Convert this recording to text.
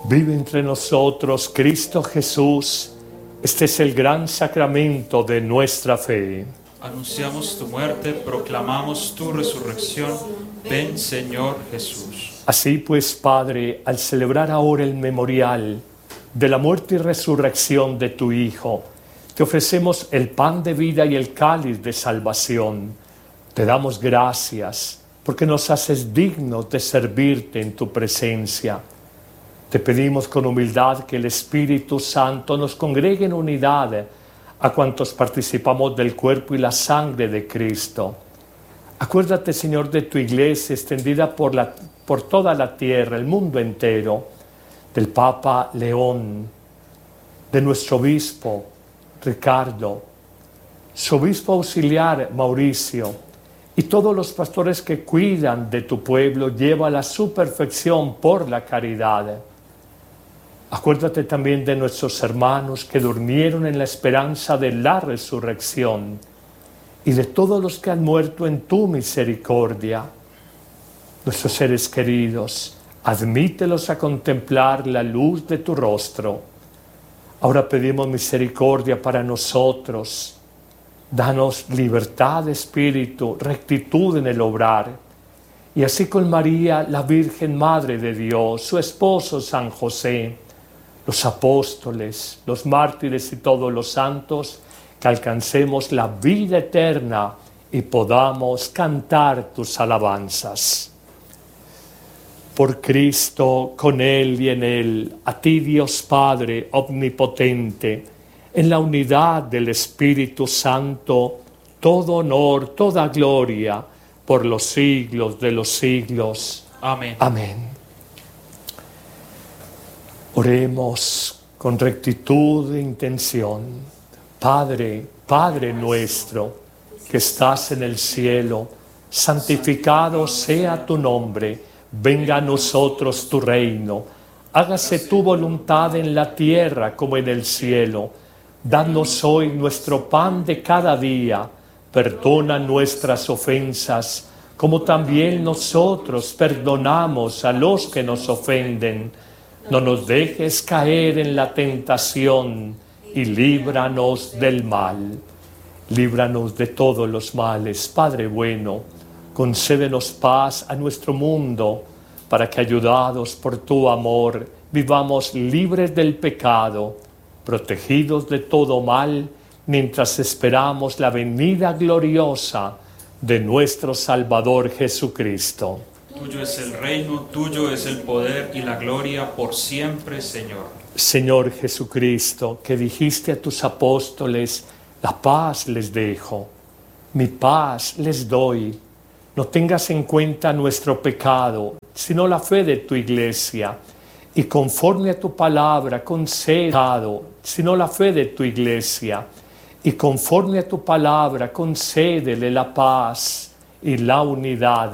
Vive entre nosotros Cristo Jesús. Este es el gran sacramento de nuestra fe. Anunciamos tu muerte, proclamamos tu resurrección. Ven, Señor Jesús. Así pues, Padre, al celebrar ahora el memorial de la muerte y resurrección de tu Hijo, te ofrecemos el pan de vida y el cáliz de salvación. Te damos gracias porque nos haces dignos de servirte en tu presencia. Te pedimos con humildad que el Espíritu Santo nos congregue en unidad a cuantos participamos del cuerpo y la sangre de Cristo. Acuérdate, Señor, de tu iglesia extendida por toda la tierra, el mundo entero, del Papa León, de nuestro obispo Ricardo, su obispo auxiliar Mauricio, y todos los pastores que cuidan de tu pueblo, llévala a su perfección por la caridad. Acuérdate también de nuestros hermanos que durmieron en la esperanza de la resurrección y de todos los que han muerto en tu misericordia. Nuestros seres queridos, admítelos a contemplar la luz de tu rostro. Ahora pedimos misericordia para nosotros. Danos libertad de espíritu, rectitud en el obrar. Y así con María, la Virgen Madre de Dios, su esposo San José, los apóstoles, los mártires y todos los santos, que alcancemos la vida eterna y podamos cantar tus alabanzas. Por Cristo, con Él y en Él, a ti Dios Padre omnipotente, en la unidad del Espíritu Santo, todo honor, toda gloria, por los siglos de los siglos. Amén. Amén. Oremos con rectitud e intención. Padre, Padre nuestro, que estás en el cielo, santificado sea tu nombre. Venga a nosotros tu reino. Hágase tu voluntad en la tierra como en el cielo. Danos hoy nuestro pan de cada día. Perdona nuestras ofensas, como también nosotros perdonamos a los que nos ofenden. No nos dejes caer en la tentación y líbranos del mal. Líbranos de todos los males, Padre bueno. Concédenos paz a nuestro mundo, para que, ayudados por tu amor, vivamos libres del pecado, protegidos de todo mal, mientras esperamos la venida gloriosa de nuestro Salvador Jesucristo. Tuyo es el reino, tuyo es el poder y la gloria por siempre, Señor. Señor Jesucristo, que dijiste a tus apóstoles, la paz les dejo, mi paz les doy. No tengas en cuenta nuestro pecado, sino la fe de tu iglesia. Y conforme a tu palabra, sino la fe de tu iglesia. Y conforme a tu palabra, concédele la paz y la unidad